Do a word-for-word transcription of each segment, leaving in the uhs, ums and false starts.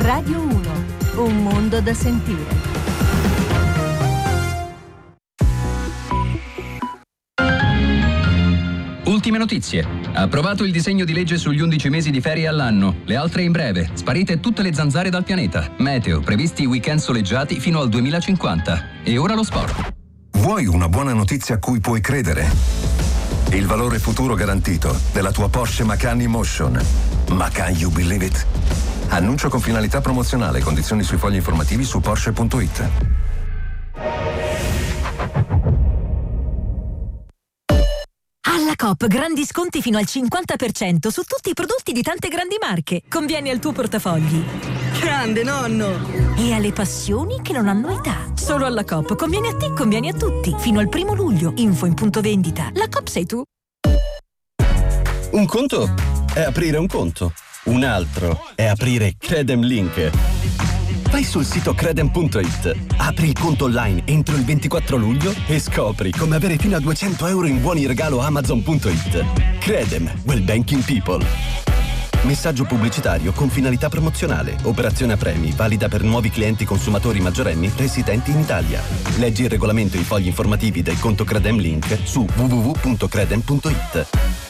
Radio uno, un mondo da sentire. Ultime notizie. Approvato il disegno di legge sugli undici mesi di ferie all'anno. Le altre in breve. Sparite tutte le zanzare dal pianeta. Meteo. Previsti weekend soleggiati fino al duemilacinquanta. E ora lo sport. Vuoi una buona notizia a cui puoi credere? Il valore futuro garantito della tua Porsche Macan E-Motion. Ma can you believe it? Annuncio con finalità promozionale. Condizioni sui fogli informativi su Porsche punto it. Alla Coop grandi sconti fino al cinquanta per cento su tutti i prodotti di tante grandi marche. Conviene al tuo portafogli. Grande nonno! E alle passioni che non hanno età. Solo alla Coop conviene a te, conviene a tutti. Fino al primo luglio. Info in punto vendita. La Coop sei tu. Un conto è aprire un conto. Un altro è aprire Credem Link. Vai sul sito credem punto it, apri il conto online entro il ventiquattro luglio e scopri come avere fino a duecento euro in buoni regalo amazon punto it. Credem, well banking people. Messaggio pubblicitario con finalità promozionale. Operazione a premi, valida per nuovi clienti consumatori maggiorenni residenti in Italia. Leggi il regolamento e i fogli informativi del conto Credem Link su w w w punto credem punto it.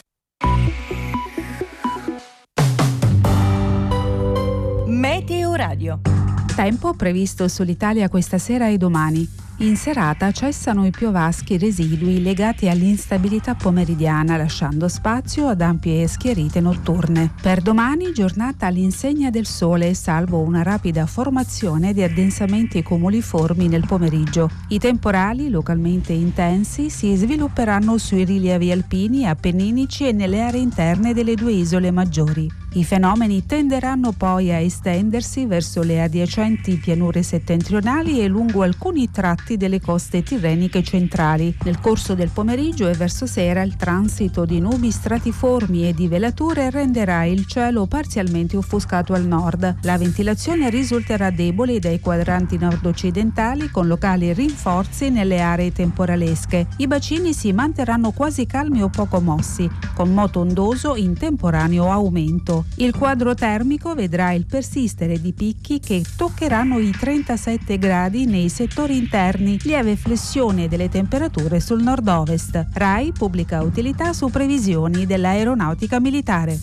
Meteo Radio. Tempo previsto sull'Italia questa sera e domani. In serata cessano i piovaschi residui legati all'instabilità pomeridiana, lasciando spazio ad ampie schiarite notturne. Per domani giornata all'insegna del sole, salvo una rapida formazione di addensamenti cumuliformi nel pomeriggio. I temporali, localmente intensi, si svilupperanno sui rilievi alpini, appenninici e nelle aree interne delle due isole maggiori. I fenomeni tenderanno poi a estendersi verso le adiacenti pianure settentrionali e lungo alcuni tratti delle coste tirreniche centrali. Nel corso del pomeriggio e verso sera il transito di nubi stratiformi e di velature renderà il cielo parzialmente offuscato al nord. La ventilazione risulterà debole dai quadranti nord-occidentali con locali rinforzi nelle aree temporalesche. I bacini si manterranno quasi calmi o poco mossi, con moto ondoso in temporaneo aumento. Il quadro termico vedrà il persistere di picchi che toccheranno i trentasette gradi nei settori interni, lieve flessione delle temperature sul nord-ovest. RAI pubblica utilità su previsioni dell'aeronautica militare.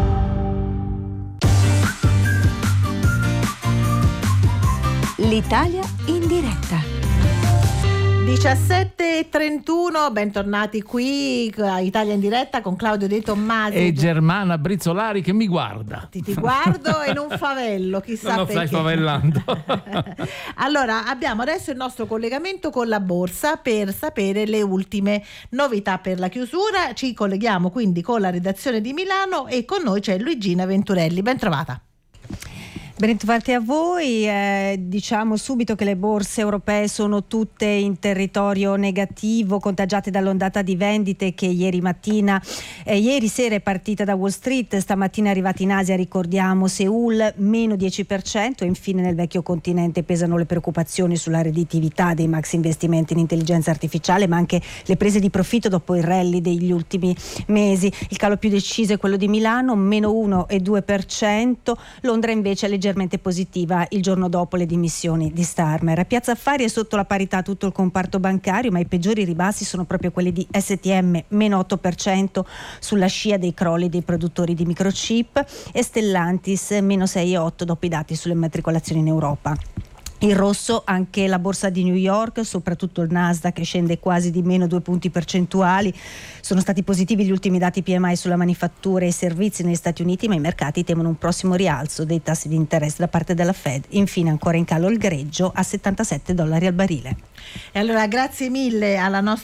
L'Italia in diretta. diciassette e trentuno, bentornati qui a Italia in diretta con Claudio De Tommasi e Germana Brizzolari che mi guarda. Ti, ti guardo e non favello, chissà non perché. stai favellando. Allora, abbiamo adesso il nostro collegamento con la borsa per sapere le ultime novità per la chiusura. Ci colleghiamo quindi con la redazione di Milano e con noi c'è Luigina Venturelli. Ben trovata. Ben trovati a voi, eh, diciamo subito che le borse europee sono tutte in territorio negativo, contagiate dall'ondata di vendite che ieri mattina, eh, ieri sera è partita da Wall Street, stamattina è arrivata in Asia, ricordiamo Seoul meno dieci per cento e infine nel vecchio continente pesano le preoccupazioni sulla redditività dei max investimenti in intelligenza artificiale, ma anche le prese di profitto dopo il rally degli ultimi mesi. Il calo più deciso è quello di Milano, meno uno virgola due per cento, Londra invece è leggermente positiva il giorno dopo le dimissioni di Starmer. A Piazza Affari è sotto la parità tutto il comparto bancario, ma i peggiori ribassi sono proprio quelli di S T M, meno otto per cento sulla scia dei crolli dei produttori di microchip, e Stellantis meno sei virgola otto dopo i dati sulle immatricolazioni in Europa. In rosso anche la borsa di New York, soprattutto il Nasdaq che scende quasi di meno due punti percentuali. Sono stati positivi gli ultimi dati P M I sulla manifattura e i servizi negli Stati Uniti, ma i mercati temono un prossimo rialzo dei tassi di interesse da parte della Fed. Infine ancora in calo il greggio a settantasette dollari al barile. E allora grazie mille alla nostra